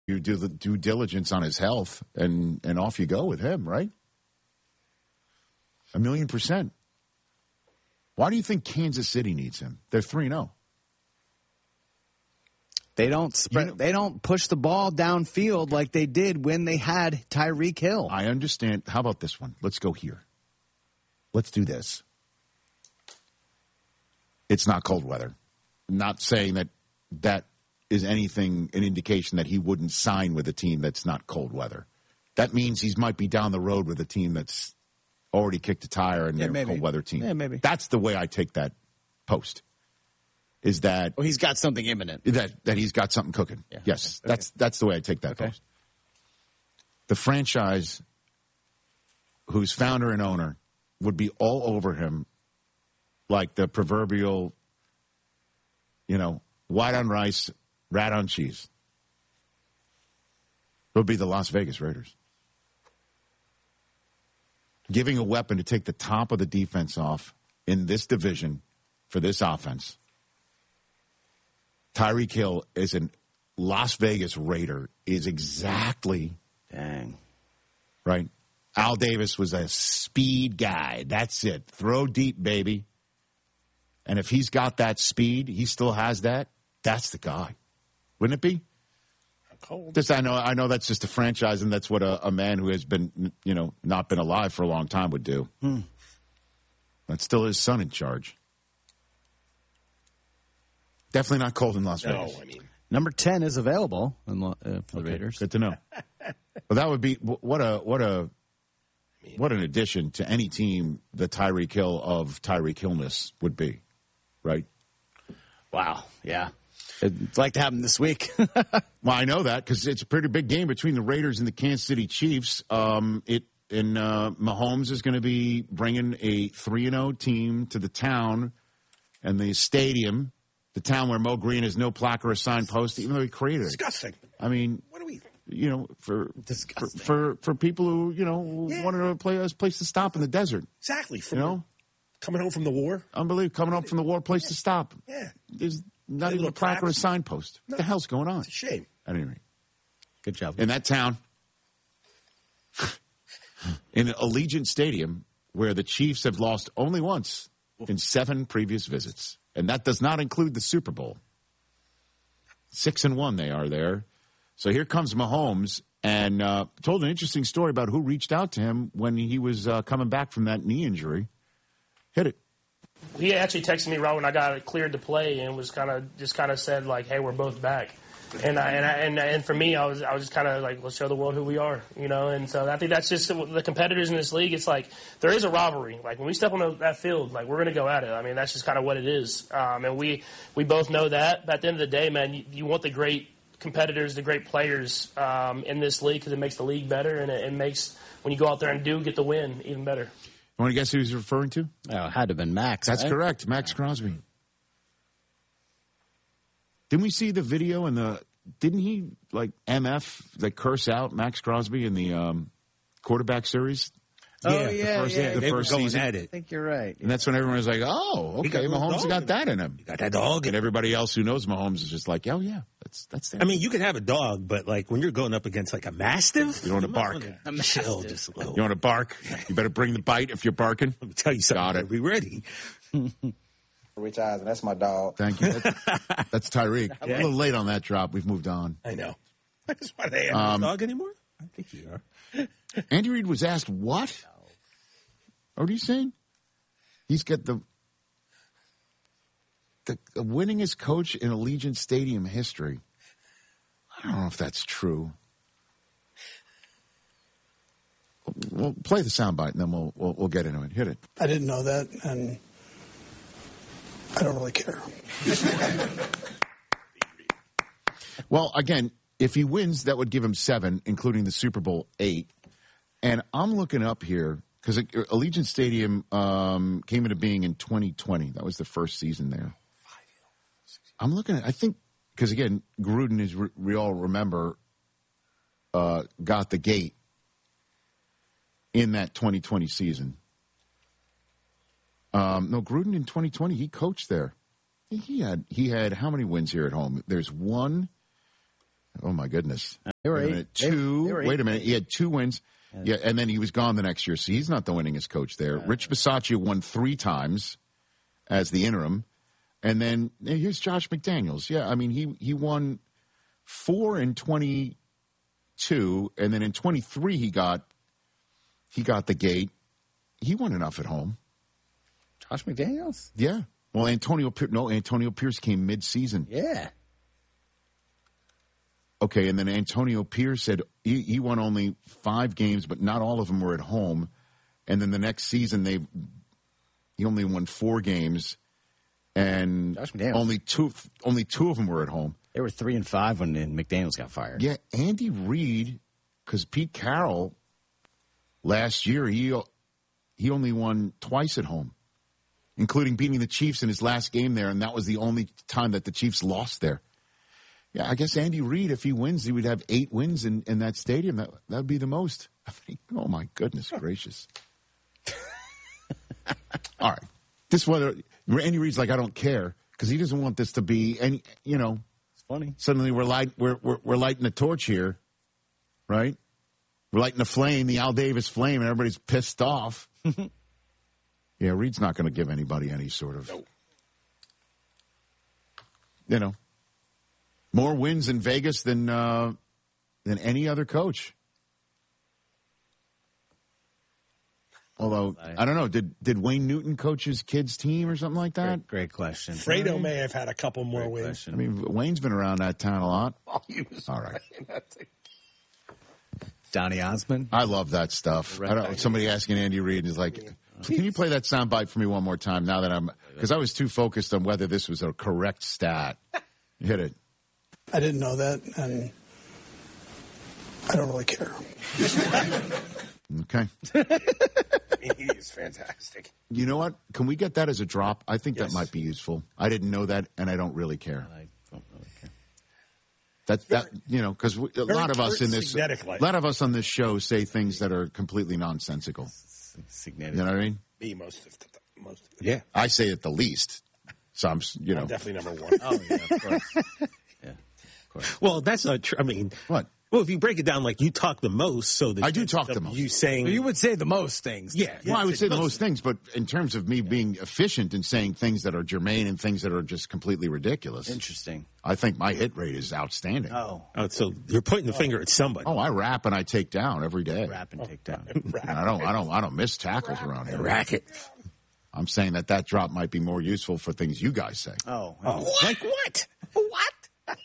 You do the due diligence on his health, and off you go with him, right? 1,000,000%. Why do you think Kansas City needs him? They're 3-0. They don't spread. They don't push the ball downfield like they did when they had Tyreek Hill. I understand. How about this one? Let's go here. Let's do this. It's not cold weather. I'm not saying that is anything, an indication that he wouldn't sign with a team that's not cold weather. That means he might be down the road with a team that's already kicked a tire and they're a cold weather team. Yeah, maybe. That's the way I take that post. Is that he's got something imminent. That he's got something cooking. Yeah. Yes, okay. That's the way I take that post. The franchise whose founder and owner would be all over him like the proverbial, white on rice, rat on cheese. It would be the Las Vegas Raiders. Giving a weapon to take the top of the defense off in this division for this offense. Tyreek Hill is a Las Vegas Raider is exactly. Dang. Right? Al Davis was a speed guy. That's it. Throw deep, baby. And if he's got that speed, he still has that, that's the guy. Wouldn't it be? Cold. Just I know that's just a franchise, and that's what a man who has been, not been alive for a long time would do. That's still his son in charge. Definitely not cold in Las Vegas. Number 10 is available for the Raiders. Good to know. Well, that would be what an addition to any team the Tyreek Hill of Tyreek Hillness would be, right? Wow. Yeah. It's like to have him this week. Well, I know that because it's a pretty big game between the Raiders and the Kansas City Chiefs. Mahomes is going to be bringing a 3-0 team to the town and the stadium. The town where Mo Green has no plaque or a signpost, even though he created it. Disgusting. I mean, what are we? For people who wanted a place to stop in the desert. Exactly. Coming home from the war. Unbelievable. Coming home from the war, place to stop. Yeah. There's not even a plaque or a signpost. No. What the hell's going on? It's a shame. At any rate, good job. In that town, in Allegiant Stadium, where the Chiefs have lost only once in 7 previous visits. And that does not include the Super Bowl. 6-1 they are there. So here comes Mahomes and told an interesting story about who reached out to him when he was coming back from that knee injury. Hit it. He actually texted me right when I got cleared to play and was kind of said like, "Hey, we're both back." And for me, I was just kind of like, let's show the world who we are, And so I think that's just the competitors in this league. It's like there is a rivalry. Like when we step on that field, like we're going to go at it. I mean, that's just kind of what it is. And we both know that. But at the end of the day, man, you want the great competitors, the great players in this league because it makes the league better and it makes when you go out there and get the win even better. You want to guess who he's referring to? Oh, it had to have been Max. That's right? correct, Max Crosby. Didn't we see the video didn't he MF curse out Max Crosby in the quarterback series? The first season. At it. I think you're right. And that's when everyone was like, "Oh, okay, Mahomes got that in him." You got that dog, and everybody else who knows Mahomes is just like, "Oh yeah, that's there." I mean, you can have a dog, but like when you're going up against like a mastiff, you don't want to bark. Chill just a little. You want to bark? You better bring the bite if you're barking. Let me tell you something. Got it. Be ready. Rich Eisen, that's my dog. Thank you. That's Tyreek. A little late on that drop. We've moved on. I know. That's why they have a dog anymore. I think you are. Andy Reid was asked what? What are you saying? He's got the winningest coach in Allegiant Stadium history. I don't know if that's true. We'll play the soundbite and then we'll get into it. Hit it. I didn't know that, and I don't really care. Well, again, if he wins, that would give him 7, including the Super Bowl 8. And I'm looking up here because Allegiant Stadium came into being in 2020. That was the first season there. I'm looking at, I think, because again, Gruden, as we all remember, got the gate in that 2020 season. No, Gruden in 2020, he coached there. He had how many wins here at home? There's 1, Oh, my goodness. They were Wait a minute. Two. Wait a minute. He had 2 wins. Yeah, and then he was gone the next year, so he's not the winningest coach there. Rich Bisaccia won 3 times as the interim. And then here's Josh McDaniels. Yeah, I mean, he won 4 in 22, and then in 23 he got the gate. He won enough at home. Josh McDaniels? Yeah. Well, Antonio Pierce came mid-season. Yeah. Okay, and then Antonio Pierce said he won only 5 games, but not all of them were at home. And then the next season he only won 4 games, and only two of them were at home. They were 3-5 when McDaniels got fired. Yeah, Andy Reid, because Pete Carroll last year he only won 2 at home, including beating the Chiefs in his last game there, and that was the only time that the Chiefs lost there. Yeah, I guess Andy Reid, if he wins, he would have 8 wins in that stadium. That would be the most. I mean, oh, my goodness gracious. All right. Andy Reid's like, I don't care, because he doesn't want this to be any, It's funny. Suddenly we're lighting a torch here, right? We're lighting a flame, the Al Davis flame, and everybody's pissed off. Yeah, Reid's not going to give anybody any sort of, more wins in Vegas than any other coach. Although, I don't know, did Wayne Newton coach his kids' team or something like that? Great question. Fredo may have had a couple more wins. Question. I mean, Wayne's been around that town a lot. Oh, he was all right. Donnie Osmond. I love that stuff. Somebody asking Andy Reid is like, can you play that soundbite for me one more time now that because I was too focused on whether this was a correct stat. Hit it. I didn't know that, and I don't really care. Okay. He is fantastic. You know what? Can we get that as a drop? I think that might be useful. I didn't know that, and I don't really care. I don't really care. Because a lot of us on this show say things that are completely nonsensical. Significant. You know what I mean? Me most of the yeah. I say it the least. So I'm definitely number 1. Oh yeah, of course. Yeah, of course. Well, that's not true. I mean, what? Well, if you break it down, like you talk the most, so that I do talk the most. You would say the most things. Yeah. Well, I would say the most things, but in terms of me being efficient in saying things that are germane and things that are just completely ridiculous. Interesting. I think my hit rate is outstanding. Oh, so you're pointing the finger at somebody. Oh, I rap and I take down every day. Rap and take down. I don't miss tackles around here. Racket. I'm saying that drop might be more useful for things you guys say. Oh. Like what? What?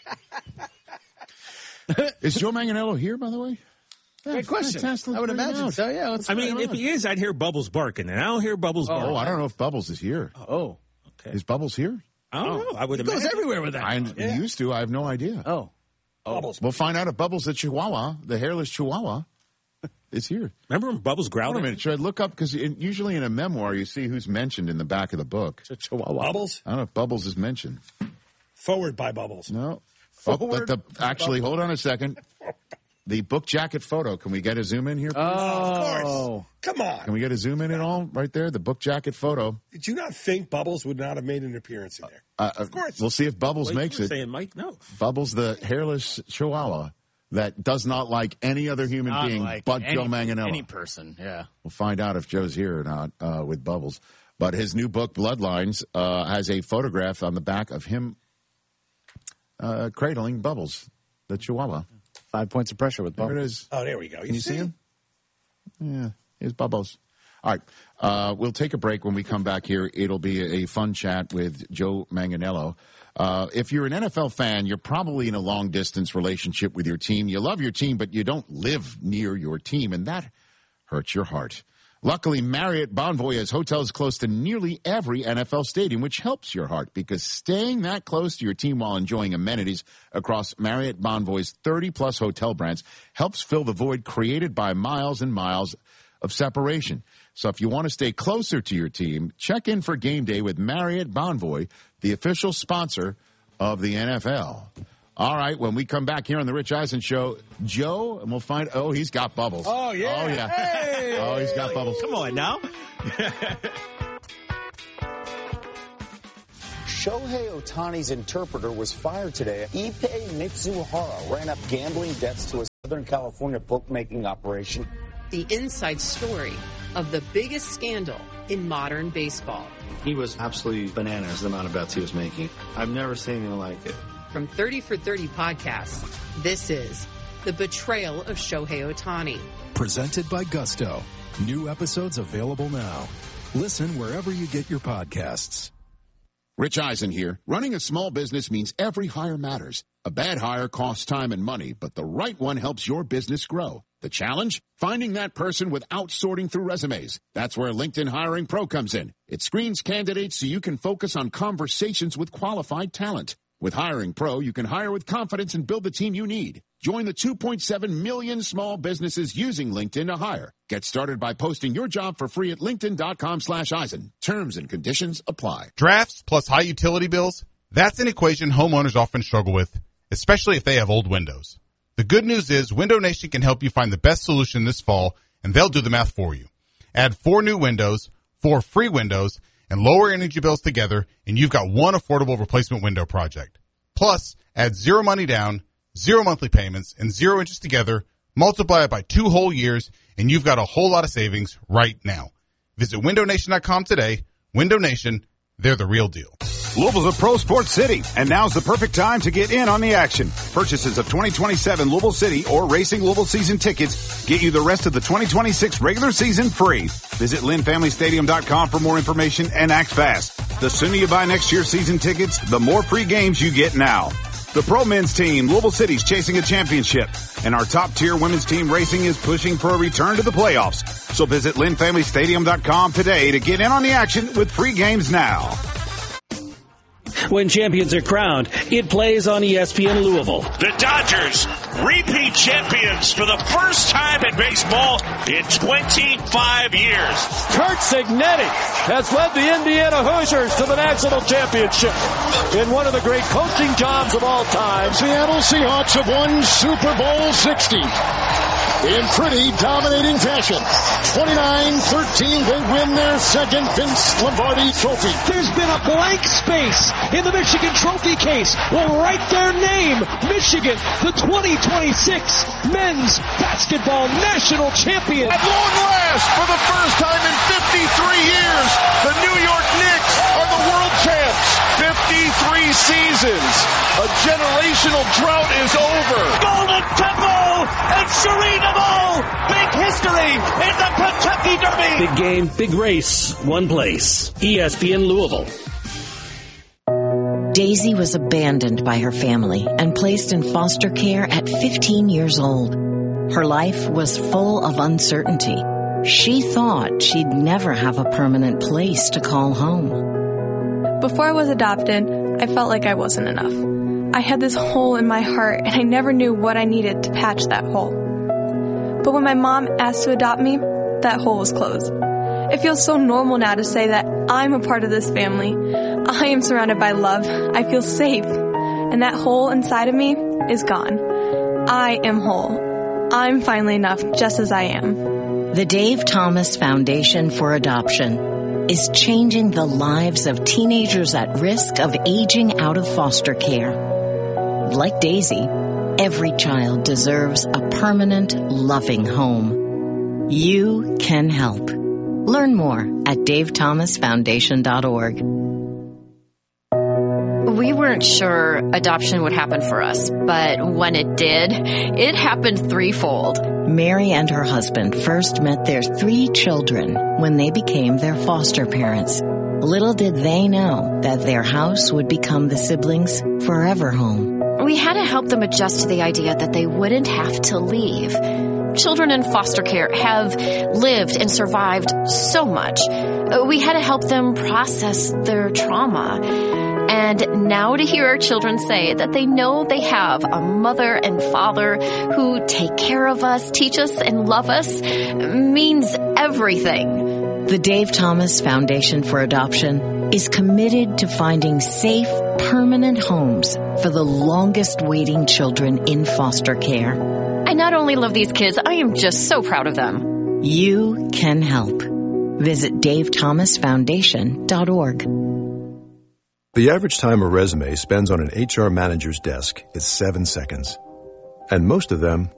Is Joe Manganiello here, by the way? Great question. I would imagine so, yeah. If he is, I'd hear Bubbles barking, and I don't hear Bubbles barking. Oh, I don't know if Bubbles is here. Oh. Okay. Is Bubbles here? I don't know. I would imagine. He goes everywhere with that. He used to. I have no idea. Oh. Bubbles. We'll find out if Bubbles the Chihuahua, the hairless Chihuahua, is here. Remember when Bubbles growled? Wait a minute. Should I look up? Because usually in a memoir, you see who's mentioned in the back of the book. Chihuahua. Bubbles? I don't know if Bubbles is mentioned. Forward by Bubbles. No. Actually, hold on a second. The book jacket photo. Can we get a zoom in here, please? Oh, of course. Come on. Can we get a zoom in at all? Right there, the book jacket photo. Did you not think Bubbles would not have made an appearance in there? Of course. We'll see if Bubbles makes it. Saying, Mike, no. Bubbles, the hairless Chihuahua that does not like any other human being but Joe Manganiello. Any person, yeah. We'll find out if Joe's here or not with Bubbles. But his new book, Bloodlines, has a photograph on the back of him cradling Bubbles, the Chihuahua. 5 points of pressure with Bubbles. There it is. Oh, there we go. Can you see him? Yeah, here's Bubbles. All right, we'll take a break. When we come back here, it'll be a fun chat with Joe Manganiello. If you're an NFL fan, you're probably in a long-distance relationship with your team. You love your team, but you don't live near your team, and that hurts your heart. Luckily, Marriott Bonvoy has hotels close to nearly every NFL stadium, which helps your heart because staying that close to your team while enjoying amenities across Marriott Bonvoy's 30-plus hotel brands helps fill the void created by miles and miles of separation. So if you want to stay closer to your team, check in for game day with Marriott Bonvoy, the official sponsor of the NFL. All right, when we come back here on the Rich Eisen Show, Joe, and we'll find, he's got Bubbles. Oh, yeah. Oh, yeah. Hey. He's got Bubbles. Come on now. Shohei Ohtani's interpreter was fired today. Ippei Mitsuhara ran up gambling debts to a Southern California bookmaking operation. The inside story of the biggest scandal in modern baseball. He was absolutely bananas, the amount of bets he was making. I've never seen anything like it. From 30 for 30 podcasts, this is The Betrayal of Shohei Ohtani. Presented by Gusto. New episodes available now. Listen wherever you get your podcasts. Rich Eisen here. Running a small business means every hire matters. A bad hire costs time and money, but the right one helps your business grow. The challenge? Finding that person without sorting through resumes. That's where LinkedIn Hiring Pro comes in. It screens candidates so you can focus on conversations with qualified talent. With Hiring Pro, you can hire with confidence and build the team you need. Join the 2.7 million small businesses using LinkedIn to hire. Get started by posting your job for free at linkedin.com/Eisen. Terms and conditions apply. Drafts plus high utility bills, that's an equation homeowners often struggle with, especially if they have old windows. The good news is Window Nation can help you find the best solution this fall, and they'll do the math for you. Add 4 new windows, 4 free windows, and lower energy bills together, and you've got one affordable replacement window project. Plus, add 0 money down, 0 monthly payments, and 0 interest together, multiply it by 2 whole years, and you've got a whole lot of savings right now. Visit windownation.com today. Window Nation, they're the real deal. Louisville's a pro sports city, and now's the perfect time to get in on the action. Purchases of 2027 Louisville City or Racing Louisville season tickets get you the rest of the 2026 regular season free. Visit LynnFamilyStadium.com for more information and act fast. The sooner you buy next year's season tickets, the more free games you get now. The pro men's team, Louisville City's chasing a championship, and our top-tier women's team racing is pushing for a return to the playoffs. So visit LynnFamilyStadium.com today to get in on the action with free games now. When champions are crowned, it plays on ESPN Louisville. The Dodgers, repeat champions for the first time in baseball in 25 years. Curt Cignetti has led the Indiana Hoosiers to the national championship in one of the great coaching jobs of all time. Seattle Seahawks have won Super Bowl 60 in pretty dominating fashion. 29-13, they win their second Vince Lombardi trophy. There's been a blank space in the Michigan trophy case. We'll write their name, Michigan, the 2026 men's basketball national champion. At long last, for the first time in 53 years, the New York Knicks are the world champs. 53 seasons. A generational drought is over. Golden Temple and Serena Ball. Big history in the Kentucky Derby. Big game, big race, one place. ESPN Louisville. Daisy was abandoned by her family and placed in foster care at 15 years old. Her life was full of uncertainty. She thought she'd never have a permanent place to call home. Before I was adopted, I felt like I wasn't enough. I had this hole in my heart, and I never knew what I needed to patch that hole. But when my mom asked to adopt me, that hole was closed. It feels so normal now to say that I'm a part of this family. I am surrounded by love. I feel safe. And that hole inside of me is gone. I am whole. I'm finally enough just as I am. The Dave Thomas Foundation for Adoption is changing the lives of teenagers at risk of aging out of foster care. Like Daisy, every child deserves a permanent, loving home. You can help. Learn more at davethomasfoundation.org. We weren't sure adoption would happen for us, but when it did, it happened threefold. Mary and her husband first met their 3 children when they became their foster parents. Little did they know that their house would become the siblings' forever home. We had to help them adjust to the idea that they wouldn't have to leave. Children in foster care have lived and survived so much. We had to help them process their trauma. And now to hear our children say that they know they have a mother and father who take care of us, teach us, and love us means everything. The Dave Thomas Foundation for Adoption is committed to finding safe, permanent homes for the longest waiting children in foster care. I not only love these kids, I am just so proud of them. You can help. Visit davethomasfoundation.org. The average time a resume spends on an HR manager's desk is 7 seconds. And most of them